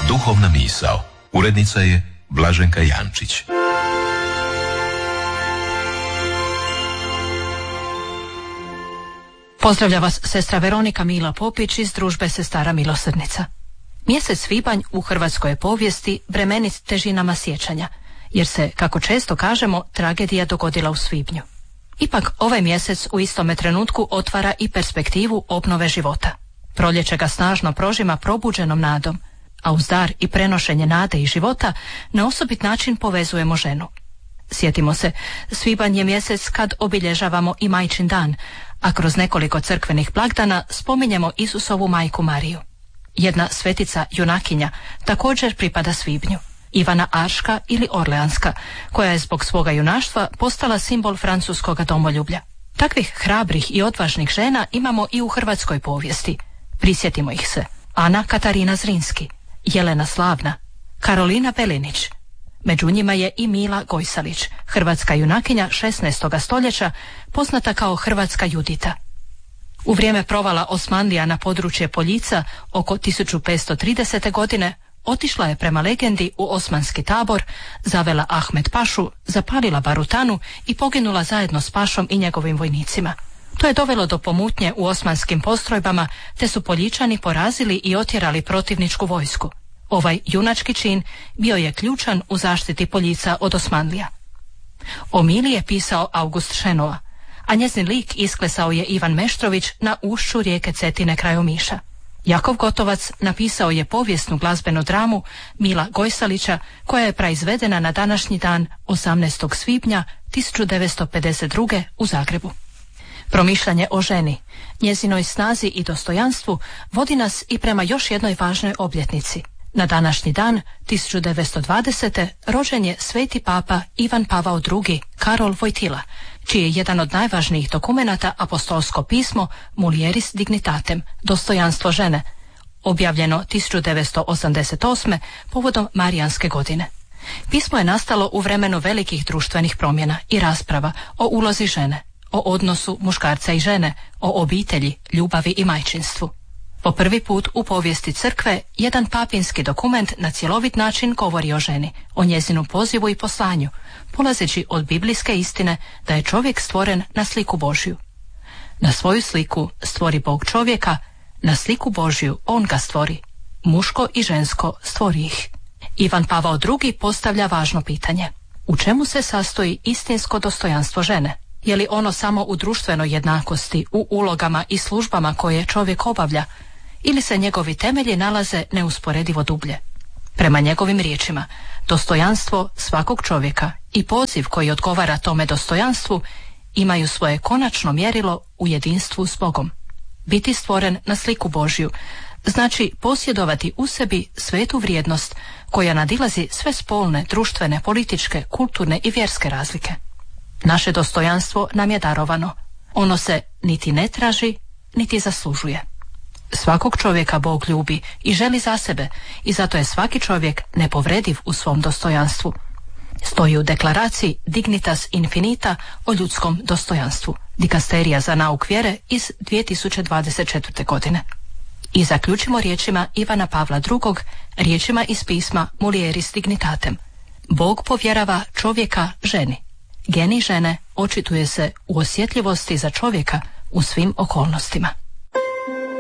Duhovna misao. Urednica je Blaženka Jančić. Pozdravlja vas sestra Veronika Mila Popić iz družbe Sestara milosrdnica. Mjesec svibanj u hrvatskoj je povijesti bremenit težinama sjećanja, jer se, kako često kažemo, tragedija dogodila u svibnju. Ipak, ovaj mjesec u istome trenutku otvara i perspektivu obnove života. Proljeće ga snažno prožima probuđenom nadom, a uz dar i prenošenje nade i života na osobit način povezujemo ženu. Sjetimo se, svibanj je mjesec kad obilježavamo i Majčin dan, a kroz nekoliko crkvenih blagdana spominjemo Isusovu majku Mariju. Jedna svetica junakinja također pripada svibnju, Ivana Arška ili Orleanska, koja je zbog svoga junaštva postala simbol francuskoga domoljublja. Takvih hrabrih i odvažnih žena imamo i u hrvatskoj povijesti. Prisjetimo ih se. Ana Katarina Zrinski, Jelena Slavna, Karolina Belinić. Među njima je i Mila Gojsalić, hrvatska junakinja 16. stoljeća, poznata kao hrvatska Judita. U vrijeme provala Osmanlija na područje Poljica oko 1530. godine otišla je prema legendi u osmanski tabor, zavela Ahmed Pašu, zapalila barutanu i poginula zajedno s Pašom i njegovim vojnicima. To je dovelo do pomutnje u osmanskim postrojbama, te su Poljičani porazili i otjerali protivničku vojsku. Ovaj junački čin bio je ključan u zaštiti Poljica od Osmanlija. O Mili je pisao August Šenoa, a njezin lik isklesao je Ivan Meštrović na ušću rijeke Cetine kraj Omiša. Jakov Gotovac napisao je povijesnu glazbenu dramu Mila Gojsalića, koja je praizvedena na današnji dan 18. svibnja 1952. u Zagrebu. Promišljanje o ženi, njezinoj snazi i dostojanstvu vodi nas i prema još jednoj važnoj obljetnici. Na današnji dan, 1920. rođen je sveti papa Ivan Pavao II. Karol Wojtyla, čiji je jedan od najvažnijih dokumenata apostolsko pismo Mulieris Dignitatem, dostojanstvo žene, objavljeno 1988. povodom Marijanske godine. Pismo je nastalo u vremenu velikih društvenih promjena i rasprava o ulozi žene, o odnosu muškarca i žene, o obitelji, ljubavi i majčinstvu. Po prvi put u povijesti crkve jedan papinski dokument na cjelovit način govori o ženi, o njezinu pozivu i poslanju, polazeći od biblijske istine da je čovjek stvoren na sliku Božju. Na svoju sliku stvori Bog čovjeka, na sliku Božju on ga stvori, muško i žensko stvori ih. Ivan Pavao II. Postavlja važno pitanje. U čemu se sastoji istinsko dostojanstvo žene? Je li ono samo u društvenoj jednakosti, u ulogama i službama koje čovjek obavlja, ili se njegovi temelji nalaze neusporedivo dublje? Prema njegovim riječima, dostojanstvo svakog čovjeka i poziv koji odgovara tome dostojanstvu imaju svoje konačno mjerilo u jedinstvu s Bogom. Biti stvoren na sliku Božju znači posjedovati u sebi svetu vrijednost koja nadilazi sve spolne, društvene, političke, kulturne i vjerske razlike. Naše dostojanstvo nam je darovano. Ono se niti ne traži, niti zaslužuje. Svakog čovjeka Bog ljubi i želi za sebe i zato je svaki čovjek nepovrediv u svom dostojanstvu. Stoji u deklaraciji Dignitas Infinita o ljudskom dostojanstvu, Dikasterija za nauk vjere iz 2024. godine. I zaključimo riječima Ivana Pavla II, riječima iz pisma Mulieris Dignitatem. Bog povjerava čovjeka ženi. Genij žene očituje se u osjetljivosti za čovjeka u svim okolnostima.